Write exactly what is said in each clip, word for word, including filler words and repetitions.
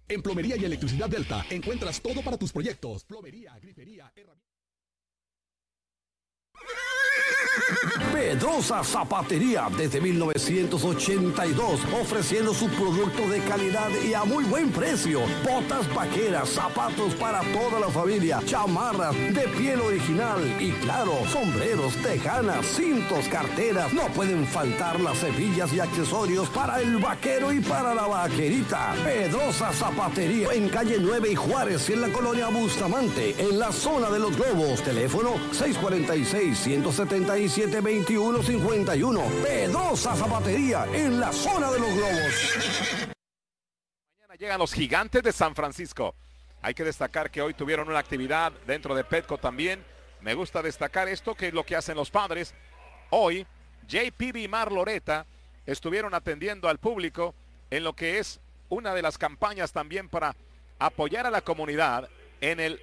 En Plomería y Electricidad Delta encuentras todo para tus proyectos. Plomería, grifería, herramientas. Pedrosa Zapatería desde mil novecientos ochenta y dos, ofreciendo su producto de calidad y a muy buen precio. Botas vaqueras, zapatos para toda la familia, chamarras de piel original y claro, sombreros, tejanas, cintos, carteras. No pueden faltar las hebillas y accesorios para el vaquero y para la vaquerita. Pedrosa Zapatería en calle nueve y Juárez, en la colonia Bustamante, en la zona de los globos. Teléfono seis cuatro seis, uno siete siete, dos uno cinco uno. Pedrosa Zapatería en la zona de los globos. Mañana llegan los Gigantes de San Francisco. Hay que destacar que hoy tuvieron una actividad dentro de Petco también. Me gusta destacar esto, que es lo que hacen los Padres. Hoy, J P B y Mar Loretta estuvieron atendiendo al público en lo que es una de las campañas también para apoyar a la comunidad en el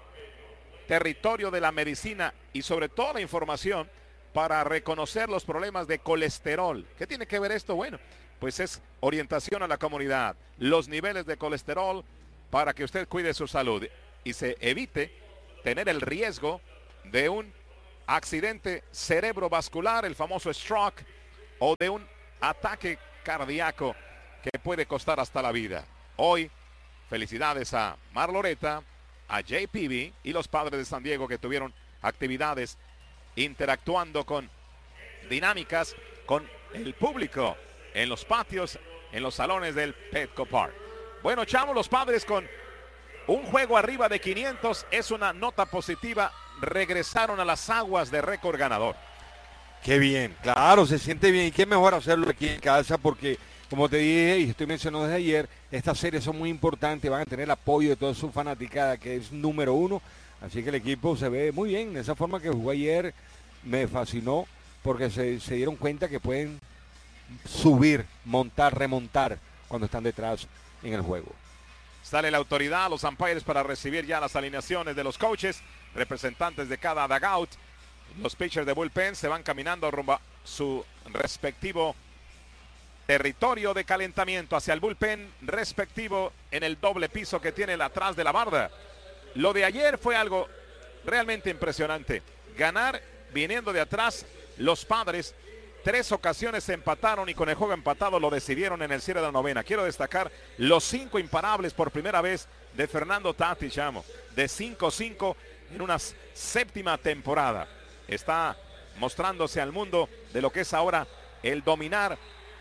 territorio de la medicina y sobre todo la información para reconocer los problemas de colesterol. ¿Qué tiene que ver esto? Bueno, pues es orientación a la comunidad, los niveles de colesterol para que usted cuide su salud y se evite tener el riesgo de un accidente cerebrovascular, el famoso stroke, o de un ataque cardíaco que puede costar hasta la vida. Hoy, felicidades a Mar Loretta, a J P B y los Padres de San Diego, que tuvieron actividades interactuando con dinámicas con el público en los patios, en los salones del Petco Park. Bueno, chamo, los Padres con un juego arriba de quinientos es una nota positiva. Regresaron a las aguas de récord ganador. Qué bien, claro, se siente bien y qué mejor hacerlo aquí en casa porque, como te dije y estoy mencionando desde ayer, estas series son muy importantes, van a tener el apoyo de toda su fanaticada que es número uno. Así que el equipo se ve muy bien. De esa forma que jugó ayer me fascinó porque se, se dieron cuenta que pueden subir, montar, remontar cuando están detrás en el juego. Sale la autoridad a los umpires para recibir ya las alineaciones de los coaches, representantes de cada dugout. Los pitchers de bullpen se van caminando rumbo a su respectivo territorio de calentamiento hacia el bullpen respectivo en el doble piso que tiene atrás de la barda. Lo de ayer fue algo realmente impresionante. Ganar viniendo de atrás, los Padres tres ocasiones se empataron y con el juego empatado lo decidieron en el cierre de la novena. Quiero destacar los cinco imparables por primera vez de Fernando Tatis, chamo, de cinco cinco en una séptima temporada. Está mostrándose al mundo de lo que es ahora el dominar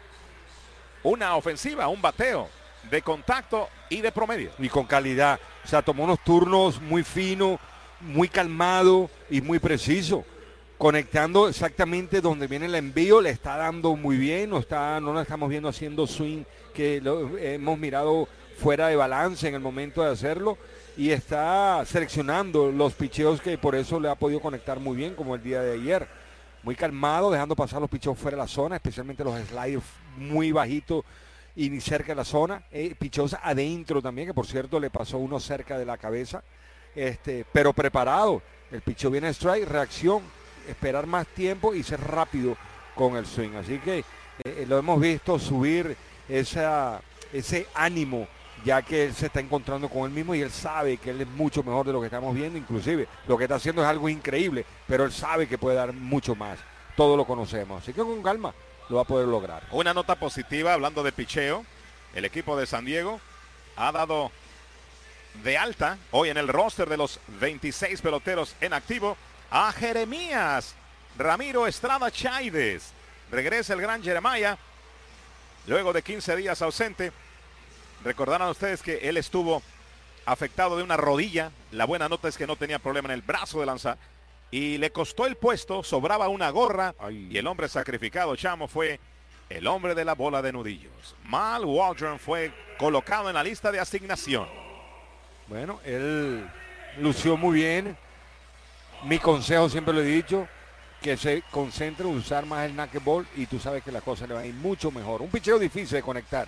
una ofensiva, un bateo de contacto y de promedio. Y con calidad. O sea, tomó unos turnos muy finos, muy calmado y muy preciso. Conectando exactamente donde viene el envío, le está dando muy bien, no, está, no lo estamos viendo haciendo swing que lo hemos mirado fuera de balance en el momento de hacerlo. Y está seleccionando los picheos que por eso le ha podido conectar muy bien, como el día de ayer. Muy calmado, dejando pasar los picheos fuera de la zona, especialmente los sliders muy bajitos y ni cerca de la zona, eh, picheos adentro también, que por cierto le pasó uno cerca de la cabeza, este, pero preparado, el picheo viene a strike, reacción, esperar más tiempo y ser rápido con el swing, así que eh, lo hemos visto subir esa, ese ánimo, ya que él se está encontrando con él mismo y él sabe que él es mucho mejor de lo que estamos viendo, inclusive lo que está haciendo es algo increíble, pero él sabe que puede dar mucho más, todo lo conocemos, así que con calma lo va a poder lograr. Una nota positiva, hablando de picheo, el equipo de San Diego ha dado de alta hoy en el roster de los veintiséis peloteros en activo a Jeremías Ramiro Estrada Chaides. Regresa el gran Jeremiah luego de quince días ausente. Recordarán ustedes que él estuvo afectado de una rodilla. La buena nota es que no tenía problema en el brazo de lanzar. Y le costó el puesto, sobraba una gorra. Ay. Y el hombre sacrificado, chamo, fue el hombre de la bola de nudillos. Mal Waldron fue colocado en la lista de asignación. Bueno, él lució muy bien. Mi consejo siempre lo he dicho, que se concentre en usar más el knuckleball y tú sabes que la cosa le va a ir mucho mejor. Un picheo difícil de conectar.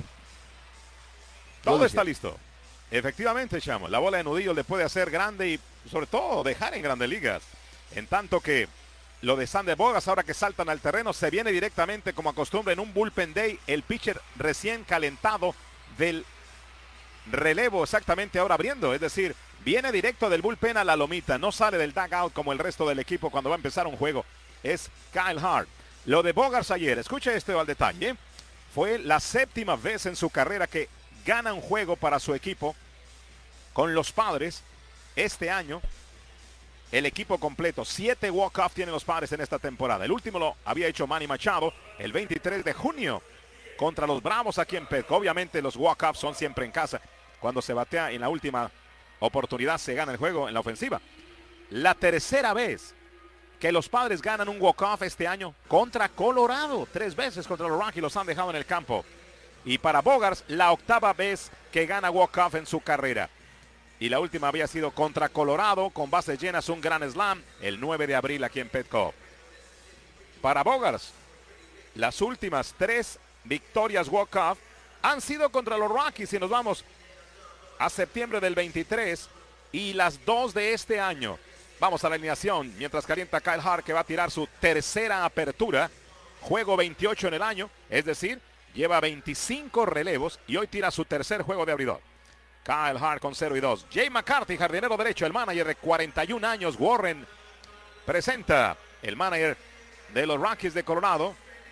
Todo está listo. Efectivamente, chamo, la bola de nudillos le puede hacer grande y sobre todo dejar en grandes ligas. En tanto que lo de Sander Bogas, ahora que saltan al terreno, se viene directamente como acostumbre en un bullpen day, el pitcher recién calentado del relevo exactamente ahora abriendo, es decir, viene directo del bullpen a la lomita, no sale del dugout como el resto del equipo cuando va a empezar un juego. Es Kyle Hart. Lo de Bogaerts ayer, escuche esto al detalle, fue la séptima vez en su carrera que gana un juego para su equipo con los Padres. Este año, el equipo completo, siete walk-off tienen los Padres en esta temporada. El último lo había hecho Manny Machado el veintitrés de junio contra los Bravos aquí en Petco. Obviamente los walk-offs son siempre en casa. Cuando se batea en la última oportunidad se gana el juego en la ofensiva. La tercera vez que los Padres ganan un walk-off este año contra Colorado. Tres veces contra los Rockies los han dejado en el campo. Y para Bogaerts, la octava vez que gana walk-off en su carrera. Y la última había sido contra Colorado, con bases llenas, un gran slam, el nueve de abril aquí en Petco. Para Bogaerts, las últimas tres victorias walk-off han sido contra los Rockies, y nos vamos a septiembre del veintitrés, y las dos de este año. Vamos a la alineación, mientras calienta Kyle Hart, que va a tirar su tercera apertura, juego veintiocho en el año, es decir, lleva veinticinco relevos, y hoy tira su tercer juego de abridor. Kyle Hart con cero y dos. Jay McCarthy, jardinero derecho, el manager de cuarenta y un años. Warren presenta el manager de los Rockies de Colorado.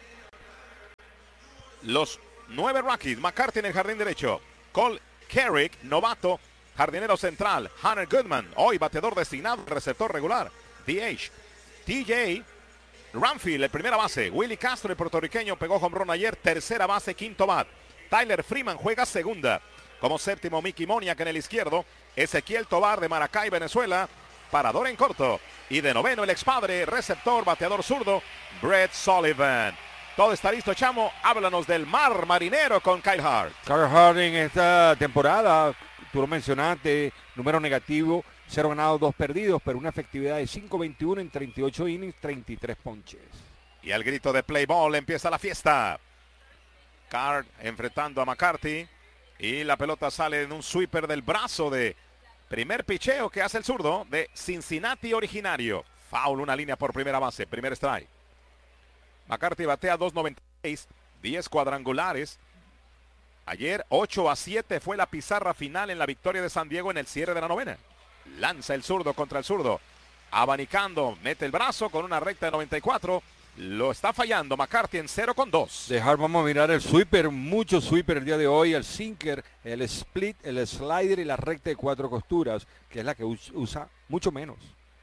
Los nueve Rockies. McCarthy en el jardín derecho. Cole Carrick, novato, jardinero central. Hunter Goodman, hoy bateador designado, receptor regular. D H. T J Ramfield, el primera base. Willie Castro, el puertorriqueño, pegó home run ayer. Tercera base, quinto bat. Tyler Freeman juega segunda. Como séptimo, Mickey Moniak en el izquierdo. Ezequiel Tovar de Maracay, Venezuela, parador en corto. Y de noveno, el expadre, receptor, bateador zurdo, Brett Sullivan. Todo está listo, Chamo. Háblanos del mar marinero con Kyle Hart. Kyle Hart en esta temporada, tú lo mencionaste, número negativo, cero ganados, dos perdidos, pero una efectividad de cinco veintiuno en treinta y ocho innings, treinta y tres ponches. Y al grito de play ball empieza la fiesta. Hart enfrentando a McCarthy. Y la pelota sale en un sweeper del brazo de primer picheo que hace el zurdo de Cincinnati originario. Foul, una línea por primera base, primer strike. McCarthy batea dos noventa y seis, diez cuadrangulares. Ayer ocho a siete fue la pizarra final en la victoria de San Diego en el cierre de la novena. Lanza el zurdo contra el zurdo. Abanicando, mete el brazo con una recta de noventa y cuatro. Lo está fallando McCarthy en cero con dos. Dejar, vamos a mirar el sweeper, mucho sweeper el día de hoy, el sinker, el split, el slider y la recta de cuatro costuras, que es la que usa mucho menos.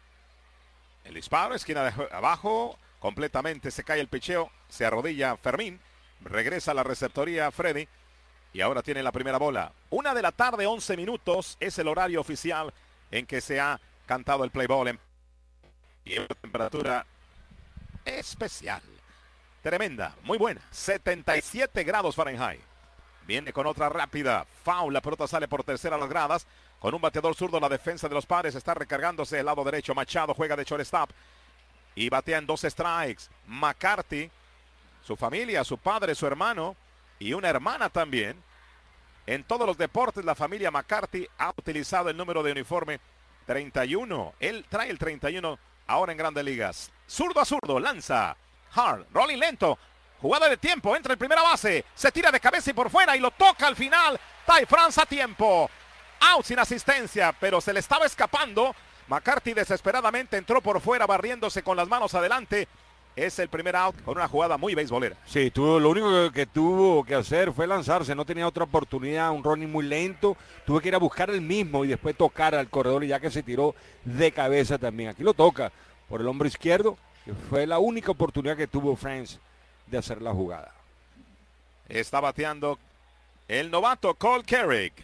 El disparo, esquina de abajo, completamente se cae el picheo, se arrodilla Fermín, regresa a la receptoría Freddy y ahora tiene la primera bola. Una de la tarde, once minutos, es el horario oficial en que se ha cantado el play ball. Y una temperatura especial, tremenda, muy buena, setenta y siete grados Fahrenheit. Viene con otra rápida, foul, la pelota sale por tercera a las gradas, con un bateador zurdo. La defensa de los Padres está recargándose el lado derecho. Machado juega de shortstop y batea en dos strikes. McCarthy, su familia, su padre, su hermano y una hermana también. En todos los deportes la familia McCarthy ha utilizado el número de uniforme treinta y uno. Él trae el treinta y uno ahora en Grandes Ligas. Zurdo a zurdo, lanza Hart, rolling lento, jugada de tiempo, entra en primera base, se tira de cabeza y por fuera y lo toca al final. Ty France a tiempo, out sin asistencia, pero se le estaba escapando. McCarthy desesperadamente entró por fuera barriéndose con las manos adelante. Es el primer out con una jugada muy beisbolera. Sí, tuvo, lo único que, que tuvo que hacer fue lanzarse, no tenía otra oportunidad, un running muy lento, tuvo que ir a buscar el mismo y después tocar al corredor, y ya que se tiró de cabeza también. Aquí lo toca por el hombro izquierdo, que fue la única oportunidad que tuvo France de hacer la jugada. Está bateando el novato Cole Carrick.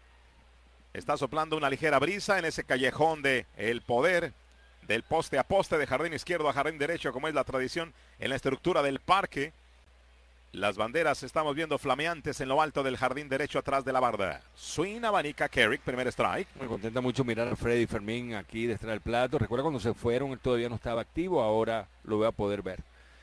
Está soplando una ligera brisa en ese callejón de el poder, del poste a poste, de jardín izquierdo a jardín derecho, como es la tradición en la estructura del parque. Las banderas estamos viendo flameantes en lo alto del jardín derecho atrás de la barda. Swing, abanica Carrick, primer strike. Me contenta mucho mirar a Freddy Fermín aquí detrás del plato. Recuerda cuando se fueron, él todavía no estaba activo, ahora lo voy a poder ver.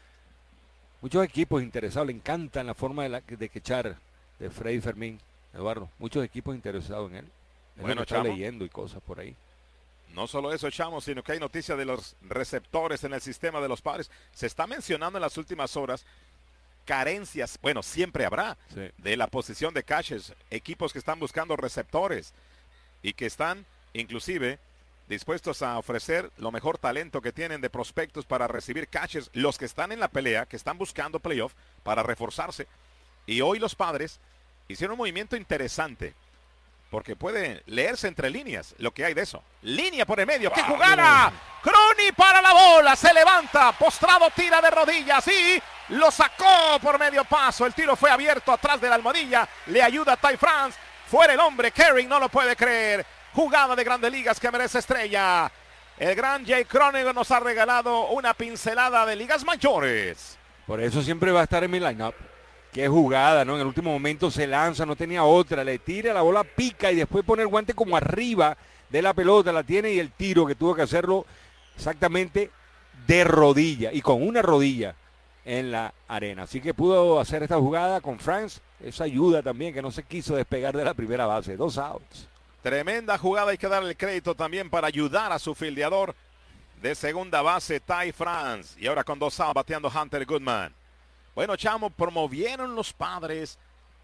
Muchos equipos interesados, le encantan la forma de, la, de quechar de Freddy Fermín, Eduardo. Muchos equipos interesados en él. Él bueno, está leyendo y cosas por ahí. No solo eso, Chamo, sino que hay noticias de los receptores en el sistema de los Padres. Se está mencionando en las últimas horas carencias, bueno, siempre habrá, Sí. de la posición de catchers, equipos que están buscando receptores y que están inclusive dispuestos a ofrecer lo mejor talento que tienen de prospectos para recibir catchers, los que están en la pelea, que están buscando playoff para reforzarse. Y hoy los Padres hicieron un movimiento interesante, porque puede leerse entre líneas lo que hay de eso. Línea por el medio, ¡qué jugada! Crony para la bola, se levanta, postrado, tira de rodillas y lo sacó por medio paso. El tiro fue abierto atrás de la almohadilla, le ayuda a Ty France, fuera el hombre, Kering no lo puede creer. Jugada de Grandes Ligas que merece estrella. El gran Jay Crony nos ha regalado una pincelada de ligas mayores. Por eso siempre va a estar en mi lineup. Qué jugada, ¿no? En el último momento se lanza, no tenía otra, le tira, la bola pica y después pone el guante como arriba de la pelota, la tiene y el tiro que tuvo que hacerlo exactamente de rodilla y con una rodilla en la arena. Así que pudo hacer esta jugada con France, esa ayuda también que no se quiso despegar de la primera base, dos outs. Tremenda jugada, hay que darle el crédito también para ayudar a su fildeador de segunda base, Ty France. Y ahora con dos outs bateando Hunter Goodman. Bueno, chamo, promovieron los Padres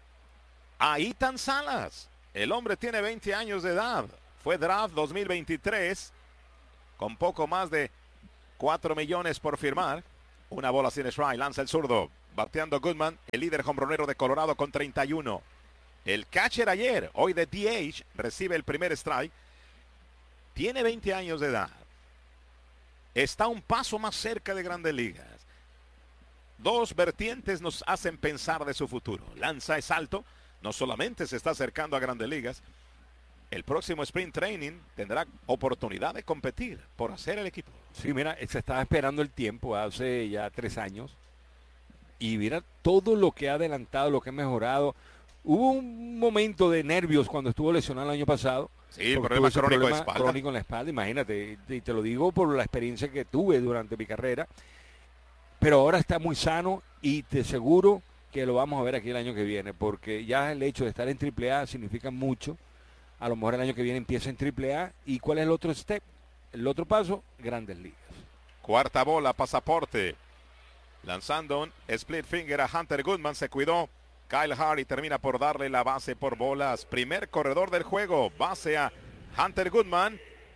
a Ethan Salas. El hombre tiene veinte años de edad. Fue draft dos mil veintitrés con poco más de cuatro millones por firmar. Una bola sin strike, lanza el zurdo. Bateando Goodman, el líder hombronero de Colorado con treinta y uno. El catcher ayer, hoy de D H, recibe el primer strike. Tiene veinte años de edad. Está un paso más cerca de Grandes Ligas. Dos vertientes nos hacen pensar de su futuro. Lanza es alto, no solamente se está acercando a Grandes Ligas, el próximo Spring Training tendrá oportunidad de competir por hacer el equipo. Sí, mira, se estaba esperando el tiempo hace ya tres años y mira todo lo que ha adelantado, lo que ha mejorado. Hubo un momento de nervios cuando estuvo lesionado el año pasado. Sí, porque problema tuvo ese crónico de problema espalda. crónico en la espalda, imagínate, y te lo digo por la experiencia que tuve durante mi carrera. Pero ahora está muy sano y te aseguro que lo vamos a ver aquí el año que viene, porque ya el hecho de estar en triple A significa mucho. A lo mejor el año que viene empieza en triple A. ¿Y cuál es el otro step? El otro paso, Grandes Ligas. Cuarta bola, pasaporte. Lanzando un split finger a Hunter Goodman, se cuidó. Kyle Hardy termina por darle la base por bolas. Primer corredor del juego, base a Hunter Goodman.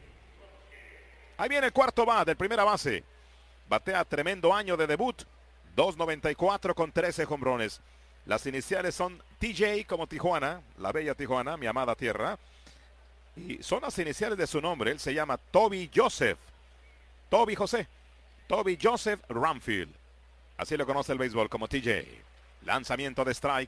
Ahí viene el cuarto bat del primera base. Batea tremendo año de debut. dos noventa y cuatro con trece jonrones. Las iniciales son T J como Tijuana, la bella Tijuana, mi amada tierra. Y son las iniciales de su nombre. Él se llama Toby Joseph. Toby José. Toby Joseph Ramfield. Así lo conoce el béisbol como T J. Lanzamiento de strike.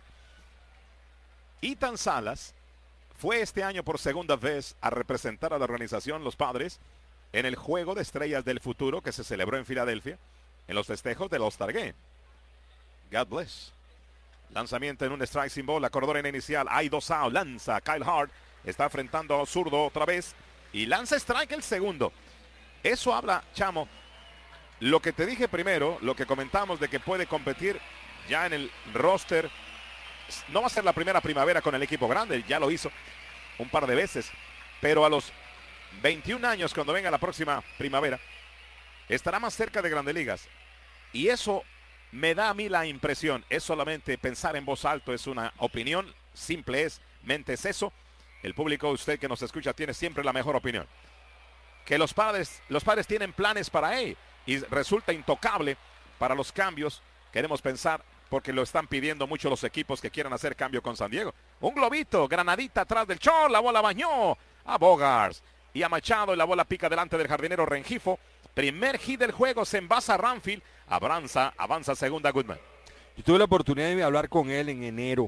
Ethan Salas fue este año por segunda vez a representar a la organización Los Padres en el Juego de Estrellas del Futuro que se celebró en Filadelfia en los festejos del All-Star Game. God bless. Lanzamiento en un strike sin bola, corredor en inicial, hay dos outs, lanza Kyle Hart, está enfrentando a zurdo otra vez y lanza strike el segundo. Eso habla, chamo, lo que te dije primero, lo que comentamos de que puede competir ya en el roster. No va a ser la primera primavera con el equipo grande, ya lo hizo un par de veces, pero a los veintiún años, cuando venga la próxima primavera, estará más cerca de Grandes Ligas. Y eso me da a mí la impresión, es solamente pensar en voz alto, es una opinión, simple es, mente es eso. El público, usted que nos escucha, tiene siempre la mejor opinión. Que los padres, los padres tienen planes para él y resulta intocable para los cambios. Queremos pensar, porque lo están pidiendo mucho los equipos que quieran hacer cambio con San Diego. Un globito, granadita atrás del short, la bola bañó a Bogaerts y a Machado y la bola pica delante del jardinero Rengifo. Primer hit del juego, se envasa Ramfield, avanza, avanza segunda Goodman. Yo tuve la oportunidad de hablar con él en enero,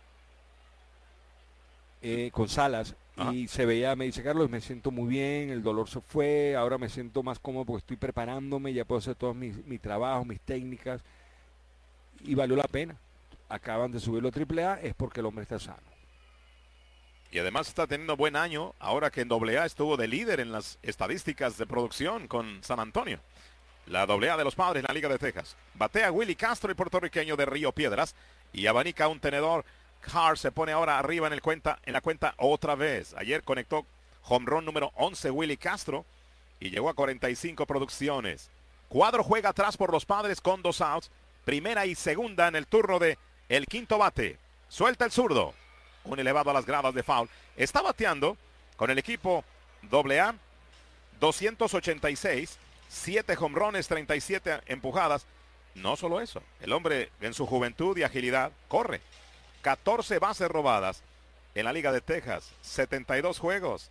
eh, con Salas, Ajá. y se veía, me dice, Carlos, me siento muy bien, el dolor se fue, ahora me siento más cómodo porque estoy preparándome, ya puedo hacer todos mis, mis trabajos, mis técnicas, y valió la pena. Acaban de subirlo a triple A, es porque el hombre está sano. Y además está teniendo buen año ahora que en doble A estuvo de líder en las estadísticas de producción con San Antonio. La doble A de los Padres en la Liga de Texas. Batea Willy Castro, el puertorriqueño de Río Piedras, y abanica un tenedor. Hart se pone ahora arriba en, el cuenta, en la cuenta otra vez. Ayer conectó home run número once Willy Castro y llegó a cuarenta y cinco producciones. Cuadro juega atrás por los Padres con dos outs. Primera y segunda en el turno de el quinto bate. Suelta el zurdo. Un elevado a las gradas de foul. Está bateando con el equipo doble A. doscientos ochenta y seis. siete jonrones, treinta y siete empujadas. No solo eso. El hombre en su juventud y agilidad corre. catorce bases robadas en la Liga de Texas. setenta y dos juegos.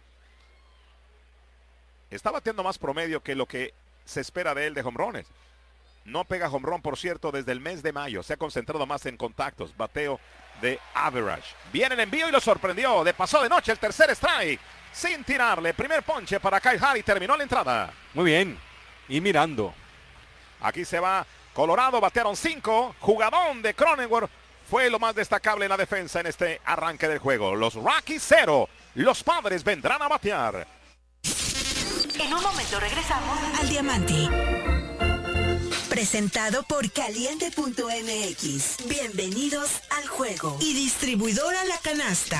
Está bateando más promedio que lo que se espera de él de jonrones. No pega jonrón, por cierto, desde el mes de mayo. Se ha concentrado más en contactos. Bateo de average. Viene el envío y lo sorprendió. De pasó de noche el tercer strike. Sin tirarle. Primer ponche para Kyle Harry. Terminó la entrada. Muy bien. Y mirando. Aquí se va Colorado. Batearon cinco. Jugadón de Cronenworth. Fue lo más destacable en la defensa en este arranque del juego. Los Rockies cero. Los Padres vendrán a batear. En un momento regresamos al Diamante. Presentado por Caliente punto M X. Bienvenidos al juego. Y distribuidora La Canasta.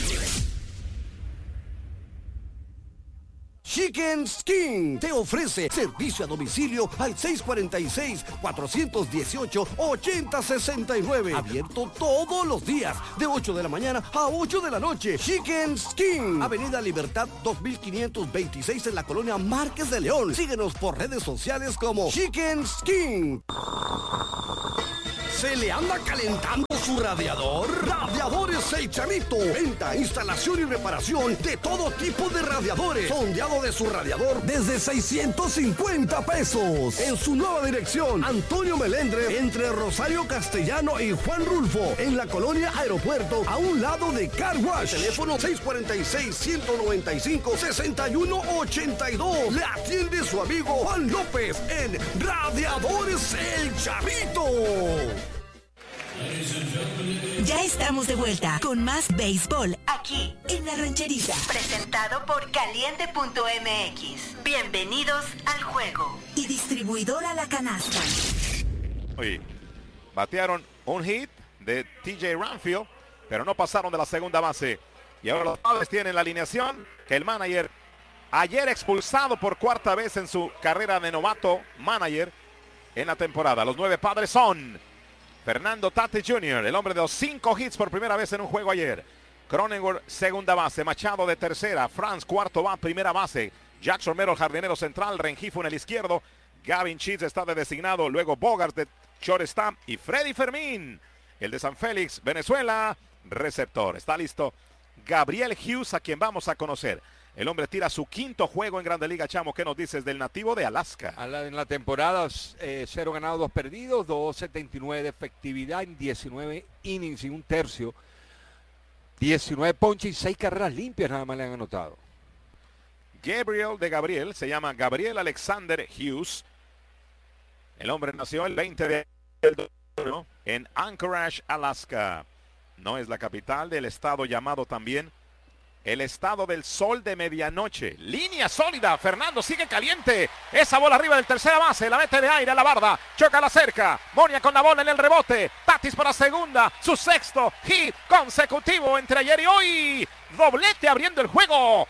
Chicken Skin te ofrece servicio a domicilio al seis cuatro seis, cuatro uno ocho, ocho cero seis nueve. Abierto todos los días, de ocho de la mañana a ocho de la noche. Chicken Skin, Avenida Libertad dos mil quinientos veintiséis en la colonia Márquez de León. Síguenos por redes sociales como Chicken Skin. ¿Se le anda calentando su radiador? Radiadores El Charrito. Venta, instalación y reparación de todo tipo de radiadores. Sondeado de su radiador desde seiscientos cincuenta pesos. En su nueva dirección, Antonio Melendre, entre Rosario Castellano y Juan Rulfo, en la colonia Aeropuerto, a un lado de Car Wash. Teléfono seis cuatro seis, uno nueve cinco, seis uno ocho dos. Le atiende su amigo Juan López en Radiadores El Charrito. Ya estamos de vuelta con más béisbol aquí en La Rancherita. Presentado por Caliente punto M X. Bienvenidos al juego. Y distribuidora La Canasta. Oye, batearon un hit de T J Ranfield, pero no pasaron de la segunda base. Y ahora los Padres tienen la alineación que el manager, ayer expulsado por cuarta vez en su carrera de novato manager en la temporada. Los nueve Padres son Fernando Tatis junior, el hombre de los cinco hits por primera vez en un juego ayer. Cronenworth, segunda base. Machado de tercera. Franz, cuarto bat, primera base. Jack Romero, el jardinero central. Rengifo en el izquierdo. Gavin Sheets está de designado. Luego Bogaerts de shortstop. Y Freddy Fermín, el de San Félix, Venezuela, receptor. Está listo Gabriel Hughes, a quien vamos a conocer. El hombre tira su quinto juego en Grande Liga. Chamo, ¿qué nos dices del nativo de Alaska? A la, en la temporada, eh, cero ganados, dos perdidos, dos setenta y nueve de efectividad en diecinueve innings y un tercio. diecinueve ponches y seis carreras limpias nada más le han anotado. Gabriel de Gabriel, se llama Gabriel Alexander Hughes. El hombre nació el veinte de enero en Anchorage, Alaska. No es la capital del estado llamado también el estado del sol de medianoche. Línea sólida. Fernando sigue caliente. Esa bola arriba del tercera base. La mete de aire a la barda. Choca la cerca. Monia con la bola en el rebote. Tatis para segunda. Su sexto hit consecutivo entre ayer y hoy. Doblete abriendo el juego.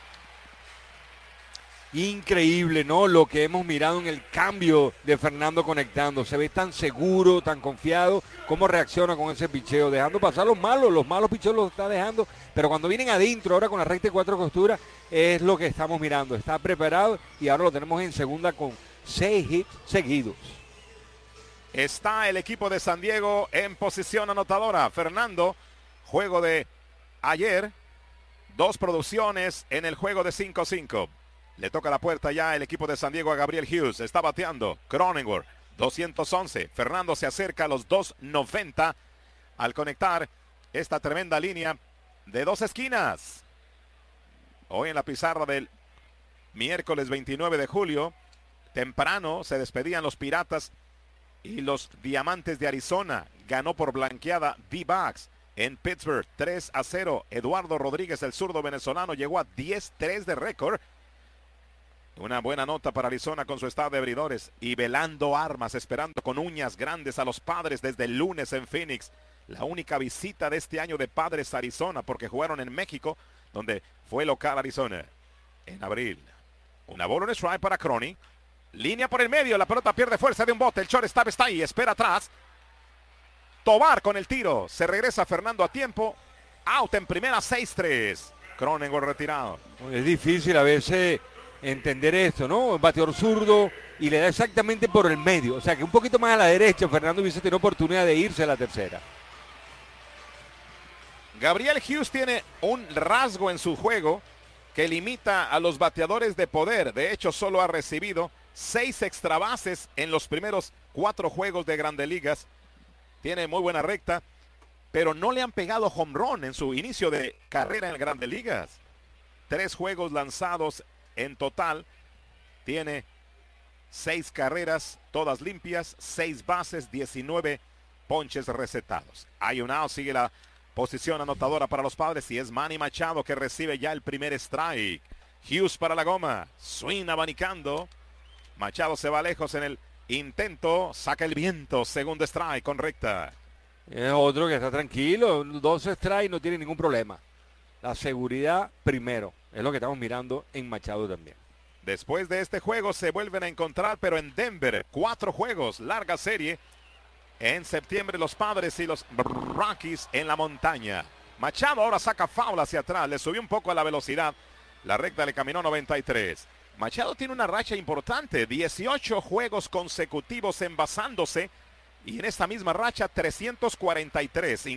Increíble, ¿no? Lo que hemos mirado en el cambio de Fernando conectando. Se ve tan seguro, tan confiado. Cómo reacciona con ese picheo. Dejando pasar los malos. Los malos picheos los está dejando. Pero cuando vienen adentro, ahora con la recta de cuatro costuras, es lo que estamos mirando. Está preparado y ahora lo tenemos en segunda con seis hits seguidos. Está el equipo de San Diego en posición anotadora. Fernando, juego de ayer. Dos producciones en el juego de cinco cinco. Le toca la puerta ya el equipo de San Diego a Gabriel Hughes. Está bateando Cronenworth, doscientos once. Fernando se acerca a los dos noventa al conectar esta tremenda línea de dos esquinas. Hoy en la pizarra del miércoles veintinueve de julio, temprano se despedían los Piratas y los Diamantes de Arizona. Ganó por blanqueada D-Backs en Pittsburgh, tres a cero. Eduardo Rodríguez, el zurdo venezolano, llegó a diez tres de récord. Una buena nota para Arizona con su estado de abridores y velando armas, esperando con uñas grandes a los Padres desde el lunes en Phoenix. La única visita de este año de Padres a Arizona, porque jugaron en México, donde fue local Arizona en abril. Una bola en strike para Crony. Línea por el medio, la pelota pierde fuerza de un bote. El shortstop está ahí, espera atrás. Tovar con el tiro. Se regresa Fernando a tiempo. Out en primera, seis tres. Cronenworth retirado. Es difícil a veces entender esto, ¿no? Un bateador zurdo y le da exactamente por el medio. O sea que un poquito más a la derecha Fernando hubiese tenido oportunidad de irse a la tercera. Gabriel Hughes tiene un rasgo en su juego que limita a los bateadores de poder. De hecho, solo ha recibido seis extra bases en los primeros cuatro juegos de Grandes Ligas. Tiene muy buena recta, pero no le han pegado home run en su inicio de carrera en Grandes Ligas. Tres juegos lanzados en total. Tiene seis carreras, todas limpias, seis bases, diecinueve ponches recetados. Hay un out, sigue la posición anotadora para los Padres y es Manny Machado que recibe ya el primer strike. Hughes para la goma, swing abanicando. Machado se va lejos en el intento, saca el viento, segundo strike con recta. Es otro que está tranquilo, dos strikes, no tiene ningún problema. La seguridad primero, es lo que estamos mirando en Machado también. Después de este juego se vuelven a encontrar, pero en Denver, cuatro juegos, larga serie. En septiembre los Padres y los Rockies en la montaña. Machado ahora saca foul hacia atrás, le subió un poco a la velocidad. La recta le caminó noventa y tres. Machado tiene una racha importante, dieciocho juegos consecutivos envasándose y en esta misma racha trescientos cuarenta y tres.